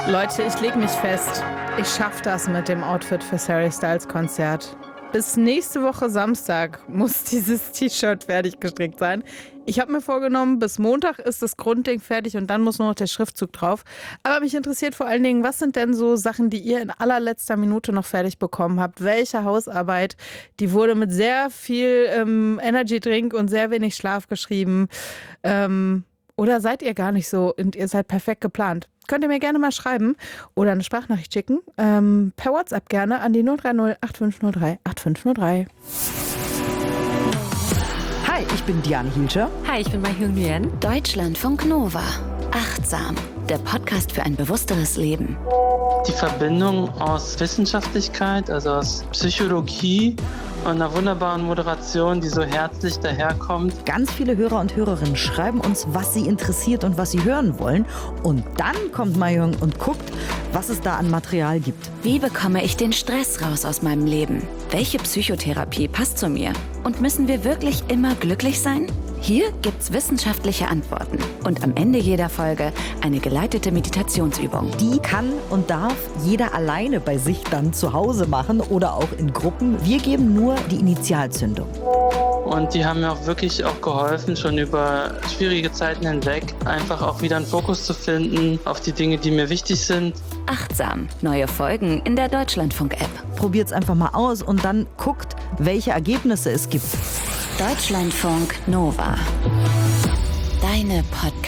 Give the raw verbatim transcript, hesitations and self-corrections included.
Leute, ich lege mich fest. Ich schaffe das mit dem Outfit für Harry Styles Konzert. Bis nächste Woche Samstag muss dieses T-Shirt fertig gestrickt sein. Ich habe mir vorgenommen, bis Montag ist das Grundding fertig und dann muss nur noch der Schriftzug drauf. Aber mich interessiert vor allen Dingen, was sind denn so Sachen, die ihr in allerletzter Minute noch fertig bekommen habt? Welche Hausarbeit, die wurde mit sehr viel ähm, Energy Drink und sehr wenig Schlaf geschrieben? Ähm, oder seid ihr gar nicht so und ihr seid perfekt geplant? Könnt ihr mir gerne mal schreiben oder eine Sprachnachricht schicken. Ähm, per WhatsApp gerne an die null drei null acht fünf null drei acht fünf null drei. Hi, ich bin Diane Hielscher. Hi, ich bin Mai Nguyen. Deutschlandfunk Nova. Achtsam. Der Podcast für ein bewussteres Leben. Die Verbindung aus Wissenschaftlichkeit, also aus Psychologie und einer wunderbaren Moderation, die so herzlich daherkommt. Ganz viele Hörer und Hörerinnen schreiben uns, was sie interessiert und was sie hören wollen. Und dann kommt Mayung und guckt, was es da an Material gibt. Wie bekomme ich den Stress raus aus meinem Leben? Welche Psychotherapie passt zu mir? Und müssen wir wirklich immer glücklich sein? Hier gibt's wissenschaftliche Antworten und am Ende jeder Folge eine geleitete Meditationsübung. Die kann und darf jeder alleine bei sich dann zu Hause machen oder auch in Gruppen. Wir geben nur die Initialzündung. Und die haben mir auch wirklich auch geholfen, schon über schwierige Zeiten hinweg, einfach auch wieder einen Fokus zu finden auf die Dinge, die mir wichtig sind. Achtsam. Neue Folgen in der Deutschlandfunk-App. Probiert's einfach mal aus und dann guckt, welche Ergebnisse es gibt. Deutschlandfunk Nova. Deine Podcast.